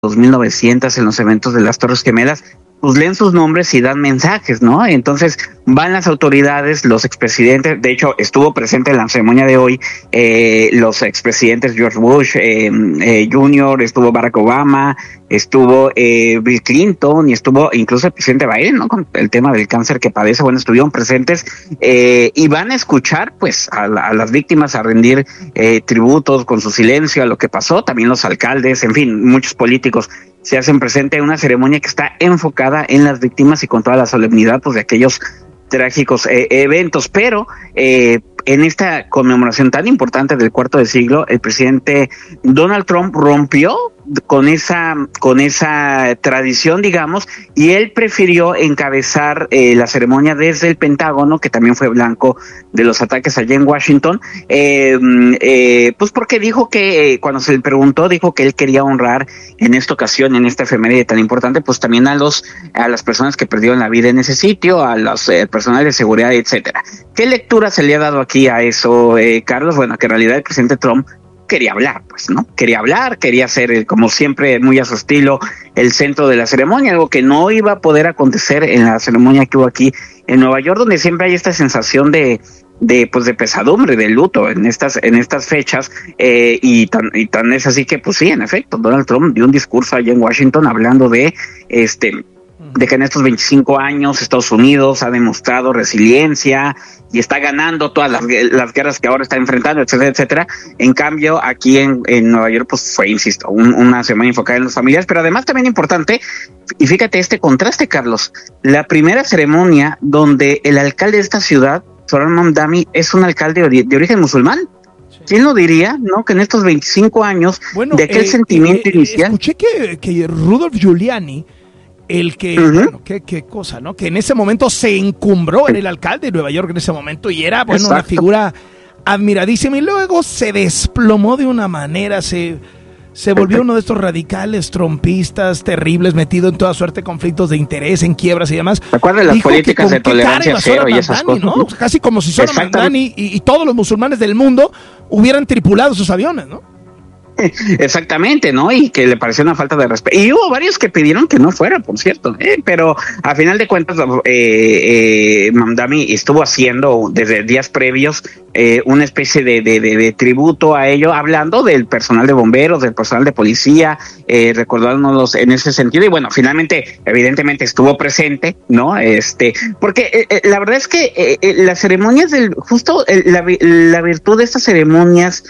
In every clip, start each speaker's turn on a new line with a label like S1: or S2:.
S1: 2.900 en los eventos de las Torres Gemelas, pues leen sus nombres y dan mensajes, ¿no? Entonces van las autoridades, los expresidentes, de hecho estuvo presente en la ceremonia de hoy, los expresidentes George Bush Jr., estuvo Barack Obama, estuvo Bill Clinton y estuvo incluso el presidente Biden, ¿no? Con el tema del cáncer que padece, bueno, estuvieron presentes y van a escuchar pues a las víctimas, a rendir tributos con su silencio a lo que pasó, también los alcaldes, en fin, muchos políticos se hacen presente en una ceremonia que está enfocada en las víctimas y con toda la solemnidad pues de aquellos trágicos eventos, pero en esta conmemoración tan importante del cuarto de siglo, el presidente Donald Trump rompió con esa tradición, digamos, y él prefirió encabezar la ceremonia desde el Pentágono, que también fue blanco de los ataques allá en Washington, pues porque dijo que, cuando se le preguntó, dijo que él quería honrar en esta ocasión, en esta efeméride tan importante, pues también a las personas que perdieron la vida en ese sitio, a los personal de seguridad, etcétera. ¿Qué lectura se le ha dado aquí a eso, Carlos? Bueno, que en realidad el presidente Trump quería hablar, pues, ¿no? Quería hablar, quería ser, como siempre, muy a su estilo, el centro de la ceremonia, algo que no iba a poder acontecer en la ceremonia que hubo aquí en Nueva York, donde siempre hay esta sensación de pesadumbre, de luto en estas fechas, y tan es así que, pues sí, en efecto, Donald Trump dio un discurso allá en Washington hablando de que en estos 25 años Estados Unidos ha demostrado resiliencia y está ganando todas las guerras que ahora está enfrentando, etcétera, etcétera. En cambio, aquí en Nueva York, pues fue, insisto, una semana enfocada en las familias, pero además también importante, y fíjate este contraste, Carlos, la primera ceremonia donde el alcalde de esta ciudad, Zohran Mamdani, es un alcalde de origen musulmán. ¿Quién lo diría, no? Que en estos 25 años de aquel sentimiento inicial.
S2: Escuché que Rudolph Giuliani, el que, bueno, qué cosa, ¿no? Que en ese momento se encumbró en el alcalde de Nueva York en ese momento y era, bueno, una figura admiradísima y luego se desplomó de una manera, se volvió uno de estos radicales trompistas terribles, metido en toda suerte de conflictos de interés, en quiebras y demás.
S1: Recuerden las políticas de tolerancia cero y esas cosas,
S2: ¿no? Casi como si Zohran Mamdani y todos los musulmanes del mundo hubieran tripulado sus aviones, ¿no?
S1: Exactamente, ¿no? Y que le pareció una falta de respeto. Y hubo varios que pidieron que no fuera, por cierto, pero a final de cuentas, Mamdani estuvo haciendo desde días previos una especie de tributo a ello, hablando del personal de bomberos, del personal de policía, recordándonos en ese sentido. Y bueno, finalmente, evidentemente estuvo presente, ¿no? Porque la verdad es que las ceremonias la virtud de estas ceremonias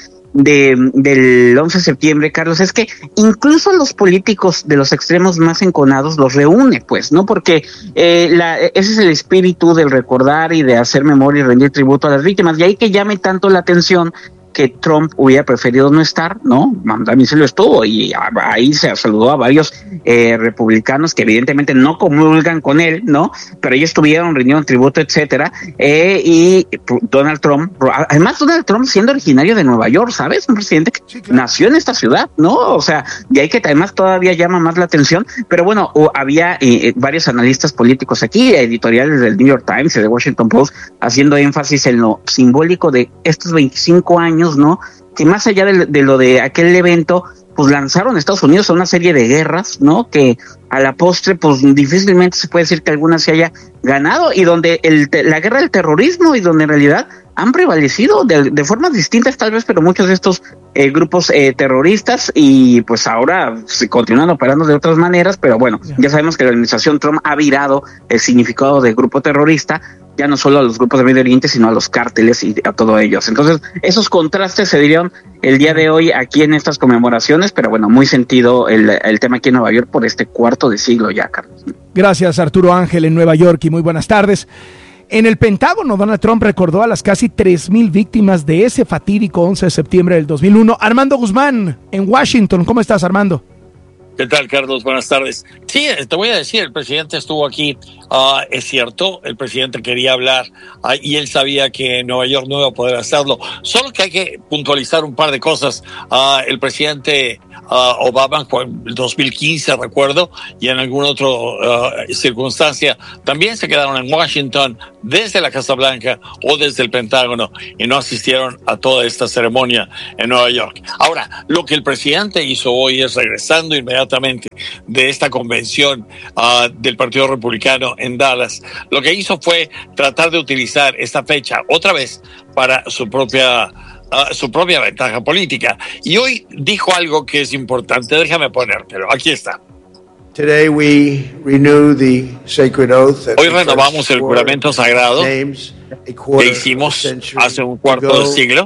S1: del 11 de septiembre, Carlos, es que incluso los políticos de los extremos más enconados los reúne, pues, ¿no? Porque ese es el espíritu del recordar y de hacer memoria y rendir tributo a las víctimas, y ahí que llame tanto la atención que Trump hubiera preferido no estar, ¿no? También se lo estuvo, y ahí se saludó a varios republicanos que evidentemente no comulgan con él, ¿no? Pero ellos estuvieron, rindieron tributo, etcétera, y Donald Trump siendo originario de Nueva York, ¿sabes? Un presidente que nació en esta ciudad, ¿no? O sea, y ahí que además todavía llama más la atención, pero bueno, había varios analistas políticos aquí, editoriales del New York Times y del Washington Post, haciendo énfasis en lo simbólico de estos 25 años, ¿no? Que más allá de lo de aquel evento, pues lanzaron a Estados Unidos a una serie de guerras, ¿no? Que a la postre, pues difícilmente se puede decir que alguna se haya ganado, y donde la guerra del terrorismo, y donde en realidad han prevalecido de formas distintas tal vez, pero muchos de estos grupos terroristas, y pues ahora se continúan operando de otras maneras, pero bueno, ya sabemos que la administración Trump ha virado el significado de grupo terrorista, ya no solo a los grupos de Medio Oriente, sino a los cárteles y a todos ellos. Entonces, esos contrastes se dieron el día de hoy aquí en estas conmemoraciones, pero bueno, muy sentido el tema aquí en Nueva York por este cuarto de siglo ya, Carlos.
S2: Gracias, Arturo Ángel, en Nueva York, y muy buenas tardes. En el Pentágono, Donald Trump recordó a las casi 3,000 víctimas de ese fatídico 11 de septiembre del 2001. Armando Guzmán, en Washington. ¿Cómo estás, Armando?
S3: ¿Qué tal, Carlos? Buenas tardes. Sí, te voy a decir, el presidente estuvo aquí, es cierto, el presidente quería hablar y él sabía que en Nueva York no iba a poder hacerlo, solo que hay que puntualizar un par de cosas. El presidente Obama en 2015, recuerdo, y en alguna otra circunstancia, también se quedaron en Washington desde la Casa Blanca o desde el Pentágono y no asistieron a toda esta ceremonia en Nueva York. Ahora, lo que el presidente hizo hoy es, regresando inmediatamente de esta convención del Partido Republicano en Dallas, lo que hizo fue tratar de utilizar esta fecha otra vez para su propia ventaja política. Y hoy dijo algo que es importante, déjame ponértelo, aquí está.
S4: Today we renew the sacred oath that
S3: hoy renovamos el juramento sagrado que hicimos hace un cuarto de siglo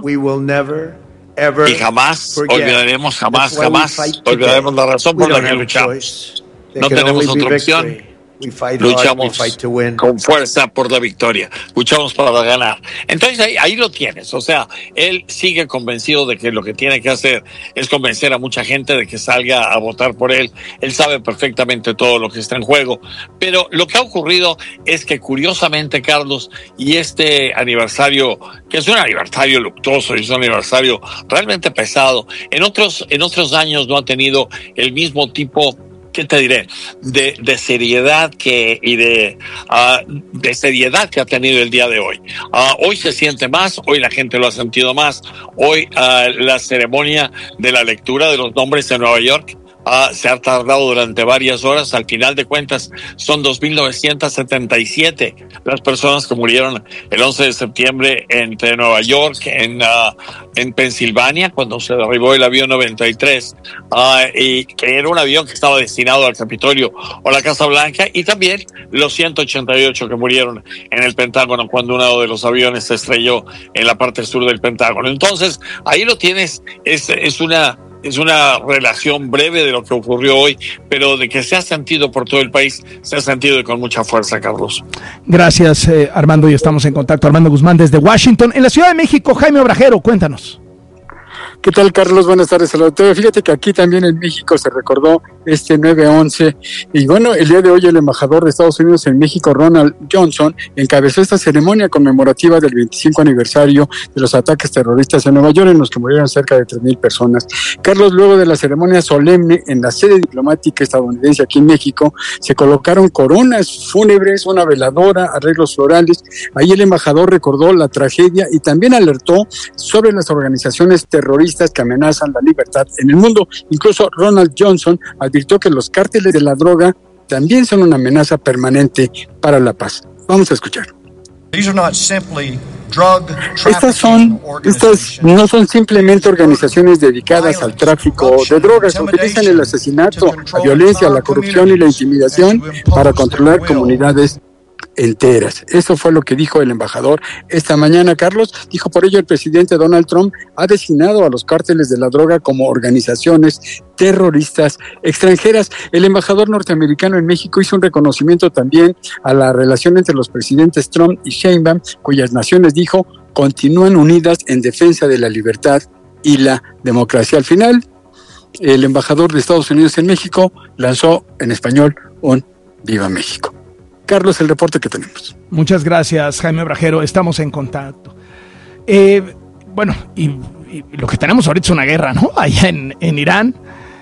S3: y jamás olvidaremos la razón por la que luchamos. No tenemos otra opción. Luchamos con fuerza por la victoria, luchamos para ganar. Entonces ahí lo tienes, o sea, él sigue convencido de que lo que tiene que hacer es convencer a mucha gente de que salga a votar por él. Él sabe perfectamente todo lo que está en juego, pero lo que ha ocurrido es que curiosamente, Carlos, y este aniversario, que es un aniversario luctuoso y es un aniversario realmente pesado, en otros años no ha tenido el mismo tipo, ¿qué te diré? De seriedad y de seriedad que ha tenido el día de hoy. Hoy se siente más, hoy la gente lo ha sentido más. Hoy la ceremonia de la lectura de los nombres en Nueva York se ha tardado durante varias horas. Al final de cuentas, son 2.977 las personas que murieron el 11 de septiembre entre Nueva York, en Pensilvania, cuando se derribó el avión 93, y que era un avión que estaba destinado al Capitolio o la Casa Blanca, y también los 188 que murieron en el Pentágono cuando uno de los aviones se estrelló en la parte sur del Pentágono. Entonces, ahí lo tienes, es una relación breve de lo que ocurrió hoy, pero de que se ha sentido por todo el país, se ha sentido con mucha fuerza, Carlos.
S2: Gracias, Armando, y estamos en contacto. Armando Guzmán desde Washington. En la Ciudad de México, Jaime Obrajero, cuéntanos.
S5: ¿Qué tal, Carlos? Buenas tardes, saludatorio. Fíjate que aquí también en México se recordó este 9/11 y bueno, el día de hoy el embajador de Estados Unidos en México, Ronald Johnson, encabezó esta ceremonia conmemorativa del 25 aniversario de los ataques terroristas en Nueva York, en los que murieron cerca de 3,000 personas. Carlos, luego de la ceremonia solemne en la sede diplomática estadounidense aquí en México, se colocaron coronas fúnebres, una veladora, arreglos florales. Ahí el embajador recordó la tragedia y también alertó sobre las organizaciones terroristas que amenazan la libertad en el mundo. Incluso Ronald Johnson advirtió que los cárteles de la droga también son una amenaza permanente para la paz. Vamos a escuchar. Estas no son simplemente organizaciones dedicadas al tráfico de drogas. Utilizan el asesinato, la violencia, la corrupción y la intimidación para controlar comunidades enteras. Eso fue lo que dijo el embajador esta mañana, Carlos. Dijo, por ello el presidente Donald Trump ha designado a los cárteles de la droga como organizaciones terroristas extranjeras. El embajador norteamericano en México hizo un reconocimiento también a la relación entre los presidentes Trump y Sheinbaum, cuyas naciones, dijo, continúan unidas en defensa de la libertad y la democracia. Al final, el embajador de Estados Unidos en México lanzó en español un Viva México. Carlos, el reporte que tenemos.
S2: Muchas gracias, Jaime Obrajero. Estamos en contacto. Bueno, y lo que tenemos ahorita es una guerra, ¿no? Allá en Irán.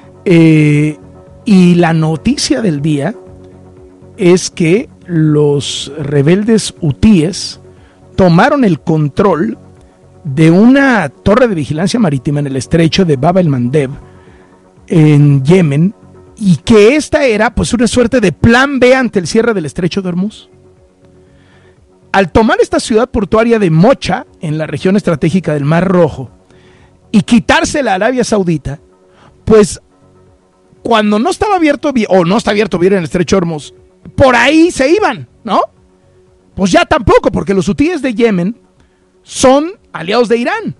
S2: Y la noticia del día es que los rebeldes hutíes tomaron el control de una torre de vigilancia marítima en el estrecho de Bab el-Mandeb, en Yemen, y que esta era pues una suerte de plan B ante el cierre del estrecho de Hormuz. Al tomar esta ciudad portuaria de Mocha, en la región estratégica del Mar Rojo, y quitársela a Arabia Saudita, pues cuando no estaba abierto, o no está abierto bien el estrecho de Hormuz, por ahí se iban, ¿no? Pues ya tampoco, porque los hutíes de Yemen son aliados de Irán.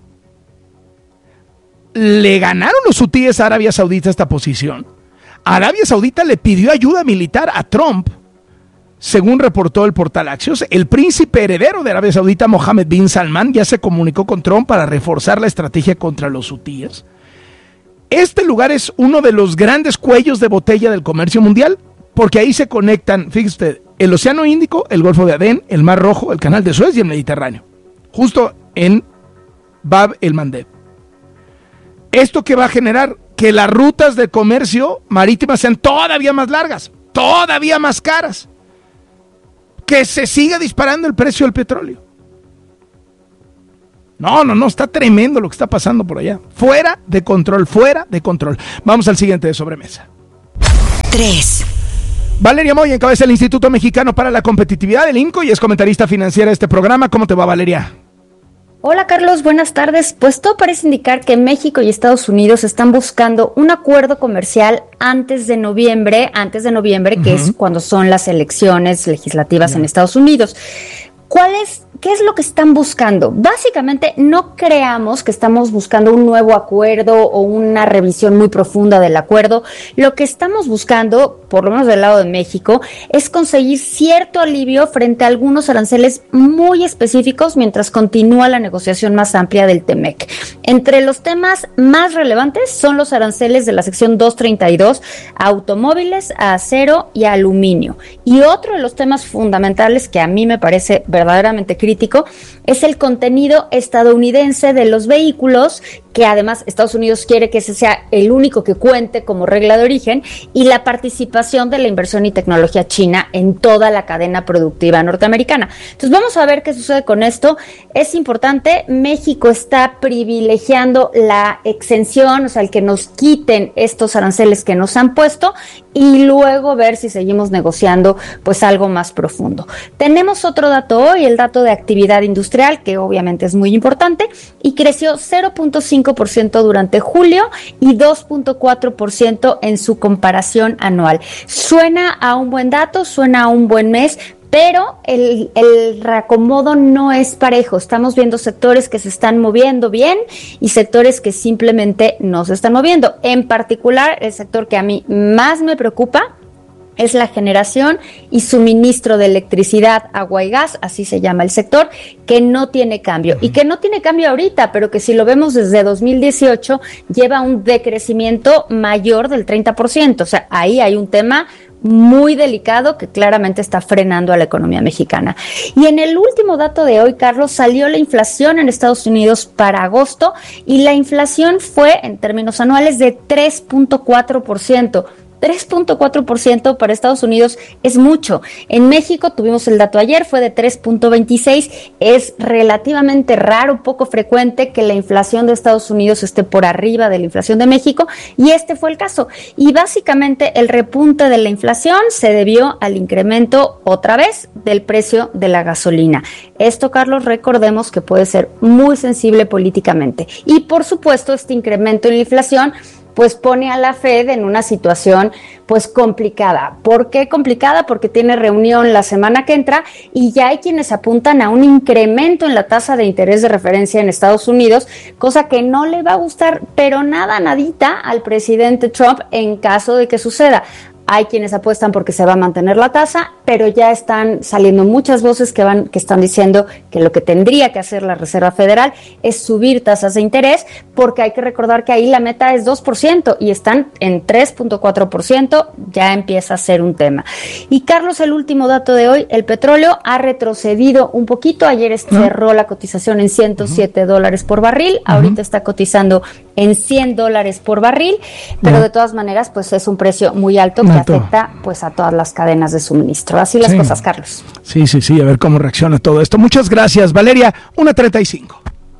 S2: Le ganaron los hutíes a Arabia Saudita esta posición. Arabia Saudita le pidió ayuda militar a Trump, según reportó el portal Axios. El príncipe heredero de Arabia Saudita, Mohammed bin Salman, ya se comunicó con Trump para reforzar la estrategia contra los hutíes. Este lugar es uno de los grandes cuellos de botella del comercio mundial, porque ahí se conectan, fíjese usted, el Océano Índico, el Golfo de Adén, el Mar Rojo, el Canal de Suez y el Mediterráneo, justo en Bab el-Mandeb. ¿Esto qué va a generar? que las rutas de comercio marítimas sean todavía más largas, todavía más caras, que se siga disparando el precio del petróleo. No, está tremendo lo que está pasando por allá. Fuera de control. Vamos al siguiente de sobremesa.
S6: 3.
S2: Valeria Moya encabeza el Instituto Mexicano para la Competitividad, el IMCO, y es comentarista financiera de este programa. ¿Cómo te va, Valeria?
S7: Hola Carlos, buenas tardes. Pues todo parece indicar que México y Estados Unidos están buscando un acuerdo comercial antes de noviembre, que es cuando son las elecciones legislativas en Estados Unidos. ¿Qué es lo que están buscando? Básicamente, no creamos que estamos buscando un nuevo acuerdo o una revisión muy profunda del acuerdo. Lo que estamos buscando, por lo menos del lado de México, es conseguir cierto alivio frente a algunos aranceles muy específicos mientras continúa la negociación más amplia del TEMEC. Entre los temas más relevantes son los aranceles de la sección 232 a automóviles, a acero y a aluminio. Y otro de los temas fundamentales que a mí me parece verdaderamente crítico es el contenido estadounidense de los vehículos, que además Estados Unidos quiere que ese sea el único que cuente como regla de origen, y la participación de la inversión y tecnología china en toda la cadena productiva norteamericana. Entonces vamos a ver qué sucede con esto. Es importante, México está privilegiando la exención, o sea, el que nos quiten estos aranceles que nos han puesto, y luego ver si seguimos negociando pues algo más profundo. Tenemos otro dato hoy, el dato de actividad industrial, que obviamente es muy importante, y creció 0.5% durante julio y 2.4% en su comparación anual. Suena a un buen dato, suena a un buen mes, pero el reacomodo no es parejo. Estamos viendo sectores que se están moviendo bien y sectores que simplemente no se están moviendo. En particular, el sector que a mí más me preocupa es la generación y suministro de electricidad, agua y gas, así se llama el sector, que no tiene cambio. Y que no tiene cambio ahorita, pero que si lo vemos desde 2018, lleva un decrecimiento mayor del 30%. O sea, ahí hay un tema muy delicado que claramente está frenando a la economía mexicana. Y en el último dato de hoy, Carlos, salió la inflación en Estados Unidos para agosto, y la inflación fue, en términos anuales, de 3.4%. 3.4% para Estados Unidos es mucho. En México tuvimos el dato ayer, fue de 3.26. Es relativamente raro, poco frecuente que la inflación de Estados Unidos esté por arriba de la inflación de México, y este fue el caso. Y básicamente el repunte de la inflación se debió al incremento, otra vez, del precio de la gasolina. Esto, Carlos, recordemos que puede ser muy sensible políticamente. Y por supuesto, este incremento en la inflación pues pone a la Fed en una situación pues complicada. ¿Por qué complicada? Porque tiene reunión la semana que entra y ya hay quienes apuntan a un incremento en la tasa de interés de referencia en Estados Unidos, cosa que no le va a gustar, pero nadita al presidente Trump en caso de que suceda. Hay quienes apuestan porque se va a mantener la tasa, pero ya están saliendo muchas voces que están diciendo que lo que tendría que hacer la Reserva Federal es subir tasas de interés, porque hay que recordar que ahí la meta es 2% y están en 3.4%, ya empieza a ser un tema. Y Carlos, el último dato de hoy, el petróleo ha retrocedido un poquito. Ayer cerró la cotización en $107 por barril, ahorita está cotizando en $100 por barril, pero de todas maneras pues es un precio muy alto que afecta pues a todas las cadenas de suministro. Así las cosas, Carlos.
S2: Sí, a ver cómo reacciona todo esto. Muchas gracias, Valeria. 1:35.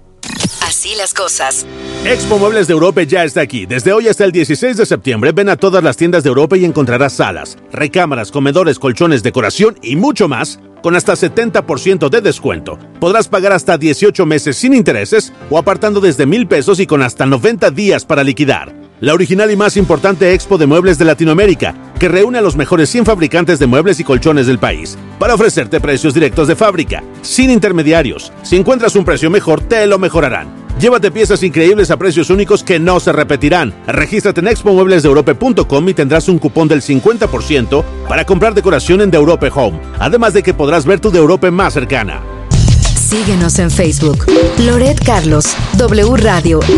S6: Así las cosas.
S8: Expo Muebles de Europa ya está aquí. Desde hoy hasta el 16 de septiembre, ven a todas las tiendas de Europa y encontrarás salas, recámaras, comedores, colchones, decoración y mucho más con hasta 70% de descuento. Podrás pagar hasta 18 meses sin intereses o apartando desde $1,000 y con hasta 90 días para liquidar. La original y más importante expo de muebles de Latinoamérica, que reúne a los mejores 100 fabricantes de muebles y colchones del país, para ofrecerte precios directos de fábrica, sin intermediarios. Si encuentras un precio mejor, te lo mejorarán. Llévate piezas increíbles a precios únicos que no se repetirán. Regístrate en expomueblesdeeurope.com y tendrás un cupón del 50% para comprar decoración en The Europe Home, además de que podrás ver tu The Europe más cercana.
S6: Síguenos en Facebook. Loret Carlos, W Radio.